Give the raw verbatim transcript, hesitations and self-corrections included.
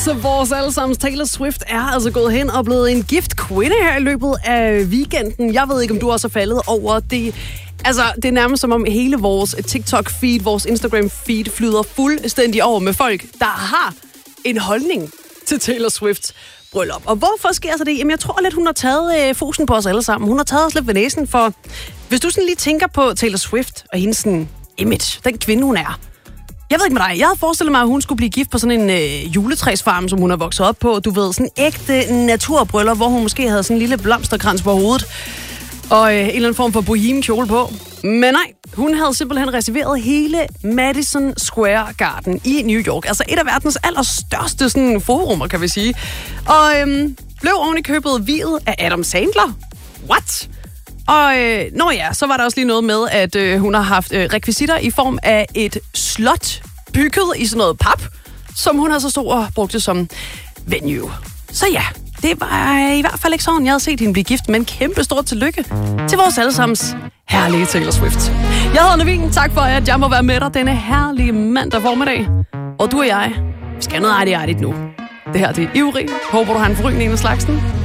Yes, vores allesammens Taylor Swift er altså gået hen og blevet en gift kvinde her i løbet af weekenden. Jeg ved ikke, om du også er faldet over det. Altså, det er nærmest som om hele vores TikTok-feed, vores Instagram-feed flyder fuldstændig over med folk, der har en holdning til Taylor Swifts bryllup. Og hvorfor sker så det? Jamen, jeg tror lidt, hun har taget øh, fosen på os alle sammen. Hun har taget os lidt ved næsen, for hvis du sådan lige tænker på Taylor Swift og hendes sådan, image, den kvinde, hun er. Jeg ved ikke med dig, jeg havde forestillet mig, at hun skulle blive gift på sådan en øh, juletræsfarm, som hun har vokset op på. Du ved, sådan en ægte naturbryllup, hvor hun måske havde sådan en lille blomsterkrans på hovedet. Og øh, en eller anden form for boheme kjole på. Men nej, hun havde simpelthen reserveret hele Madison Square Garden i New York. Altså et af verdens allerstørste sådan, forumer, kan vi sige. Og øhm, blev oven i købet viet af Adam Sandler. What? Og øh, nå ja, så var der også lige noget med, at øh, hun har haft øh, rekvisitter i form af et slot bygget i sådan noget pap, som hun har så stod og brugte som venue. Så ja, det var i hvert fald ikke sådan, jeg havde set hende blive gift, men kæmpe stort tillykke til vores allesammens herlige Taylor Swift. Jeg hedder Navin, tak for at jeg må være med dig denne herlige mandag formiddag. Og du og jeg, vi skal noget artigt nu. Det her det er Ivrig. Håber du har en forrygning af slagsen.